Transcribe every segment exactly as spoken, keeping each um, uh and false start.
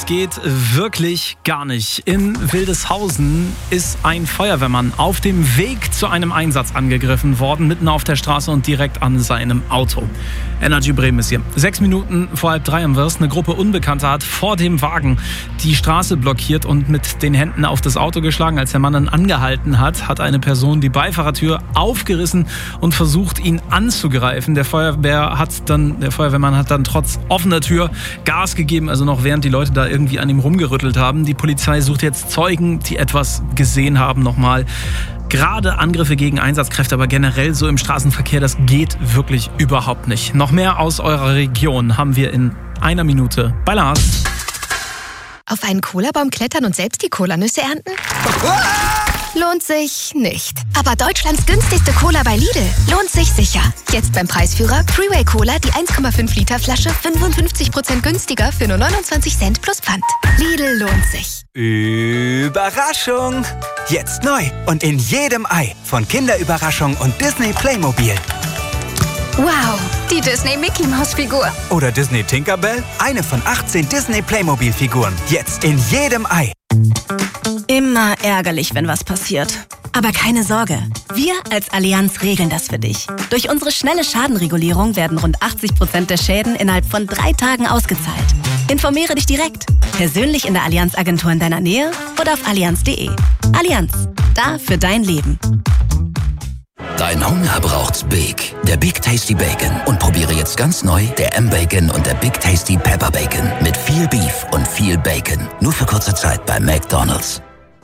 geht wirklich gar nicht. In Wildeshausen ist ein Feuerwehrmann auf dem Weg zu einem Einsatz angegriffen worden, mitten auf der Straße und direkt an seinem Auto. Energy Bremen ist hier. Sechs Minuten vor halb drei am Wirst. Eine Gruppe Unbekannter hat vor dem Wagen die Straße blockiert und mit den Händen auf das Auto geschlagen. Als der Mann dann angehalten hat, hat eine Person die Beifahrertür aufgerissen und versucht, ihn anzugreifen. Der Feuerwehr hat dann, der Feuerwehrmann hat dann trotz offener Tür Gas gegeben, also noch während die Leute da irgendwie an ihm rumgerüttelt haben. Die Polizei sucht jetzt Zeugen, die etwas gesehen haben, nochmal. Gerade Angriffe gegen Einsatzkräfte, aber generell so im Straßenverkehr, das geht wirklich überhaupt nicht. Noch mehr aus eurer Region haben wir in einer Minute bei Lars. Auf einen Cola-Baum klettern und selbst die Cola-Nüsse ernten? Lohnt sich nicht. Aber Deutschlands günstigste Cola bei Lidl lohnt sich sicher. Jetzt beim Preisführer Freeway Cola, die eins Komma fünf Liter Flasche, fünfundfünfzig Prozent günstiger für nur neunundzwanzig Cent plus Pfand. Lidl lohnt sich. Überraschung! Jetzt neu und in jedem Ei von Kinderüberraschung und Disney Playmobil. Wow, die Disney Mickey Maus Figur. Oder Disney Tinkerbell, eine von achtzehn Disney Playmobil Figuren. Jetzt in jedem Ei. Immer ärgerlich, wenn was passiert. Aber keine Sorge, wir als Allianz regeln das für dich. Durch unsere schnelle Schadenregulierung werden rund achtzig Prozent der Schäden innerhalb von drei Tagen ausgezahlt. Informiere dich direkt, persönlich in der Allianz-Agentur in deiner Nähe oder auf allianz punkt de. Allianz, da für dein Leben. Dein Hunger braucht's Big, der Big Tasty Bacon. Und probiere jetzt ganz neu der M-Bacon und der Big Tasty Pepper Bacon. Mit viel Beef und viel Bacon. Nur für kurze Zeit bei McDonald's.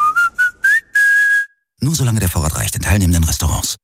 Nur solange der Vorrat reicht in teilnehmenden Restaurants.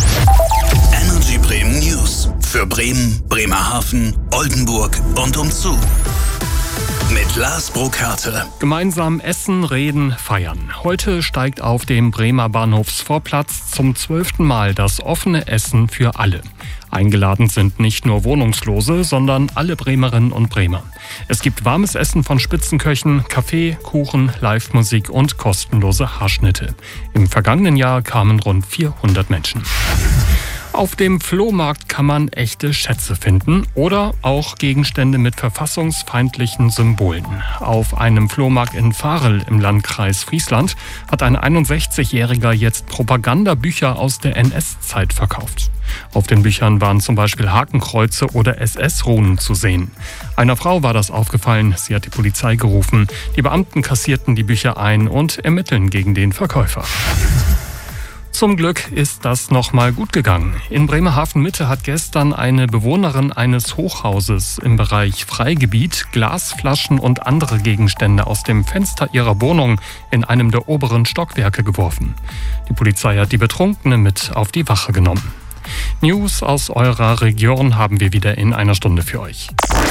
Energy Bremen News. Für Bremen, Bremerhaven, Oldenburg und umzu. Mit Lars Burkhardt. Gemeinsam essen, reden, feiern. Heute steigt auf dem Bremer Bahnhofsvorplatz zum zwölften Mal das offene Essen für alle. Eingeladen sind nicht nur Wohnungslose, sondern alle Bremerinnen und Bremer. Es gibt warmes Essen von Spitzenköchen, Kaffee, Kuchen, Live-Musik und kostenlose Haarschnitte. Im vergangenen Jahr kamen rund vierhundert Menschen. Auf dem Flohmarkt kann man echte Schätze finden oder auch Gegenstände mit verfassungsfeindlichen Symbolen. Auf einem Flohmarkt in Varel im Landkreis Friesland hat ein einundsechzigjähriger jetzt Propagandabücher aus der N S-Zeit verkauft. Auf den Büchern waren zum Beispiel Hakenkreuze oder S S-Runen zu sehen. Einer Frau war das aufgefallen, sie hat die Polizei gerufen. Die Beamten kassierten die Bücher ein und ermitteln gegen den Verkäufer. Zum Glück ist das nochmal gut gegangen. In Bremerhaven-Mitte hat gestern eine Bewohnerin eines Hochhauses im Bereich Freigebiet Glasflaschen und andere Gegenstände aus dem Fenster ihrer Wohnung in einem der oberen Stockwerke geworfen. Die Polizei hat die Betrunkene mit auf die Wache genommen. News aus eurer Region haben wir wieder in einer Stunde für euch.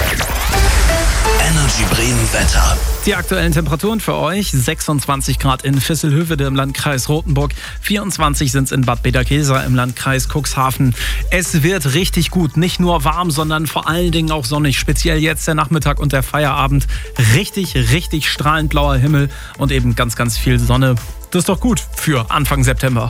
Energy Bremen Wetter. Die aktuellen Temperaturen für euch: sechsundzwanzig Grad in Visselhövede im Landkreis Rothenburg, vierundzwanzig sind es in Bad Bederkesa im Landkreis Cuxhaven. Es wird richtig gut, nicht nur warm, sondern vor allen Dingen auch sonnig. Speziell jetzt der Nachmittag und der Feierabend. Richtig, richtig strahlend blauer Himmel und eben ganz, ganz viel Sonne. Das ist doch gut für Anfang September.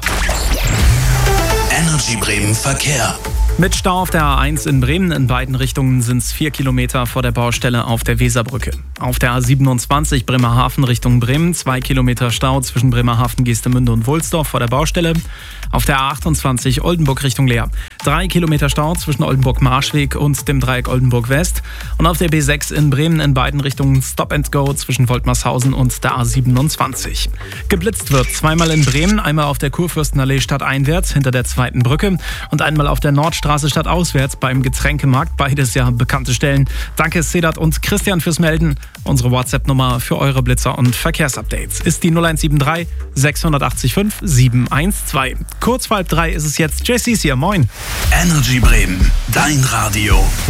Energy Bremen Verkehr. Mit Stau auf der A eins in Bremen in beiden Richtungen sind es vier Kilometer vor der Baustelle auf der Weserbrücke. Auf der A siebenundzwanzig Bremerhaven Richtung Bremen zwei Kilometer Stau zwischen Bremerhaven, Geestemünde und Wulsdorf vor der Baustelle. Auf der A achtundzwanzig Oldenburg Richtung Leer drei Kilometer Stau zwischen Oldenburg-Marschweg und dem Dreieck Oldenburg West. Und auf der B sechs in Bremen in beiden Richtungen Stop and Go zwischen Woltmarshausen und der A siebenundzwanzig. Geblitzt wird zweimal in Bremen, einmal auf der Kurfürstenallee stadteinwärts hinter der zweiten Brücke und einmal auf der Nordstraße stadtauswärts beim Getränkemarkt. Beides ja bekannte Stellen. Danke Sedat und Christian fürs Melden. Unsere WhatsApp-Nummer für eure Blitzer und Verkehrsupdates ist die null eins sieben drei sechs acht fünf sieben eins zwei. Kurz vor halb drei ist es jetzt. J C hier, moin. Energy Bremen, dein Radio.